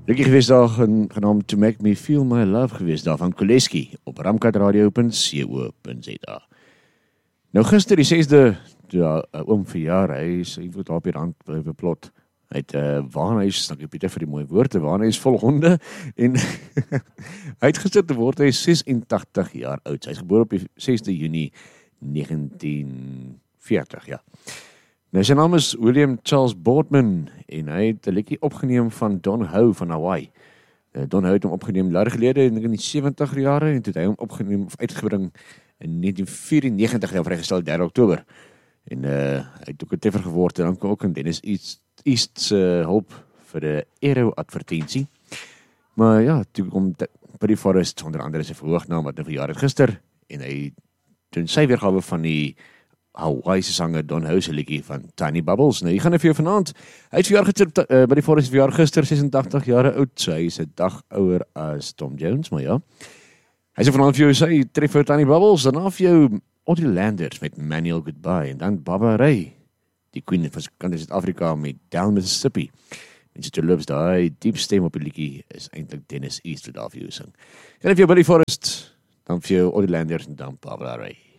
Rikkie gewees daar genaamd To Make Me Feel My Love gewees daar van Koleski op ramkatradio.co.za. Nou gister die 6de, ja, oom verjaar, hy word daar op die rand beplot. Hy het waanhuis, dankie Pieter vir die mooie woorde, waanhuis vol honde, en hy het gister te word, hy is 86 jaar oud, hy is gebore op die 6de Junie 1940, ja. Nou, sy naam is William Charles Boardman, en hy het 'n liedjie opgeneem van Don Ho van Hawaii. Don Ho het hom opgeneem jare gelede in die 70 jare, en toe het hy hom opgeneem of uitgebring in 1994, ja, vrygestel 3 Oktober. En hy het ook 'n treffer geword, en dan kom ook in Dennis East se hulp vir 'n Aero-advertensie. Maar ja, toe kom Buddy Forrest, onder andere sy verhoognaam, wat nou verjaar het gister, en hy doen sy weergawe van die Hawaii se sanger Don Ho se liedjie van Tiny Bubbles. Nou, hier gaan vir jou vanaand. Hy het verjaar gister, Buddy Forrest verjaar gister, 86 jare oud, so hy is 'n dag ouer as Tom Jones, maar ja. Hy sê vanaand vir jou sy treffer Tiny Bubbles, daarna vir jou Audrey Landers met Manual Goodbye, en dan Baba Ray, die queen van Suid-Afrika met Down Mississippi. En so terloops, daai diep stem op die liedjie is eintlik Dennis East wat daar vir jou sing. En vir jou Buddy Forrest, dan vir jou Audrey Landers en dan Baba Ray.